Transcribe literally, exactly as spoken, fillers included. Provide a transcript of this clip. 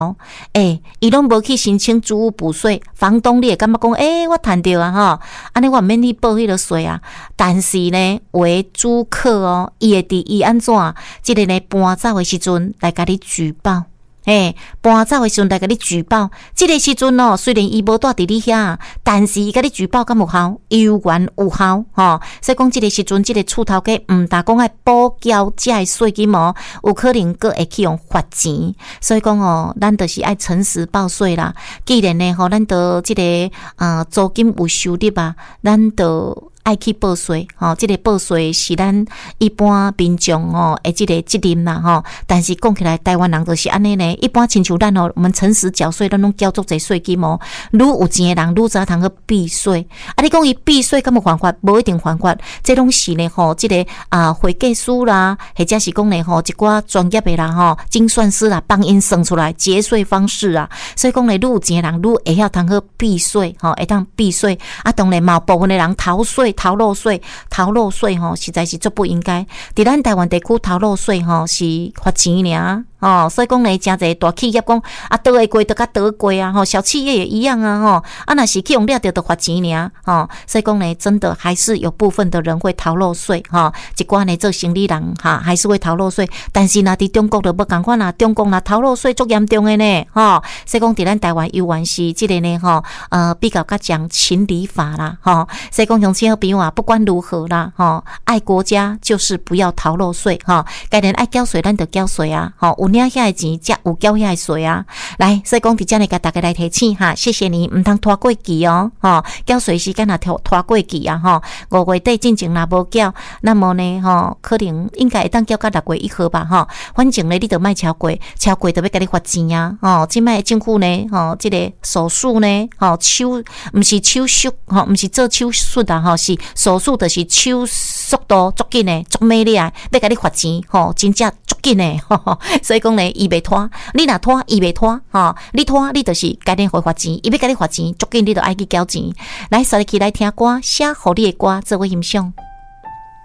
诶，伊拢无去申请租屋补税，房东你会感觉讲，诶，我赚到啊吼，安尼我免去报迄个税啊。但是呢，为租客哦，伊会伫伊安怎，即个呢搬走的时阵来甲你举报。嘿，搬走的时阵来甲你举报，即个时阵哦，虽然伊无住伫你遐，但是伊甲你举报敢有效？有缘有效吼。所以讲即个时阵，即个厝头家毋但讲爱补交这的税金哦，有可能佫会去用罚钱。所以讲哦，咱就是爱诚实报税啦。既然呢吼，咱都即个呃租金有收入啊，咱都爱去报税，吼，这个报税是咱一般民众哦，诶，这个责任啦，吼。但是讲起来，台湾人就是安尼呢。一般亲像咱哦，我们诚实缴税，咱拢缴足侪税金哦。愈有钱的人，愈早通去避税。啊，你讲伊避税敢有犯法？无一定犯法，这拢是呢，吼，这个啊会计师啦，或者是讲呢，吼，一寡专业的啦，吼，精算师啦，帮因算出来节税方式啊。所以讲呢，愈有钱的人，愈会晓通去避税，吼，会当避税。啊，当然嘛，部分的人逃税。逃漏税，逃漏税吼，实在是足不应该。伫咱台湾地区逃漏税吼是罚钱尔。哦，所以讲呢，真侪大企业讲啊，倒会过就甲倒过啊，吼，小企业也一样啊，吼，啊，若是去用掠着就罚钱尔，吼，所以讲呢，真的还是有部分的人会逃漏税，哈，一寡呢做生意人哈，还是会逃漏税，但是若伫中国就无共款啦，中国若逃漏税足严重的呢，吼，所以讲伫咱台湾有关是即个呢，吼，呃，比较较讲情理法啦，吼，所以讲乡亲好朋友啊，不管如何啦，吼，爱国家就是不要逃漏税，哈，该人爱缴税，咱就缴税啊，吼。领遐的钱，才有缴遐的税啊！来，所以讲伫遮呢，甲大家来提醒哈，谢谢你，毋通拖过期哦，吼，缴税时间若拖拖过期啊，吼，五月底进前若无缴，那么呢，吼，可能应该会当缴到六月一号吧，吼，反正呢，你着莫超过，超过就要甲你罚钱啊，吼，即摆政府呢，吼，即个手术呢，吼，手毋是手术，吼，毋是做手术啊，吼，是手术，就是手速度足紧的，足美丽啊，要甲你罚钱，吼，真正足紧的，吼，所以讲呢，伊袂拖，你若拖，伊袂拖，吼，你拖，你就是该你会罚钱，伊要甲你罚钱，足紧你就爱去缴钱。来，刷入去来听歌，写互你的歌，做伙欣赏。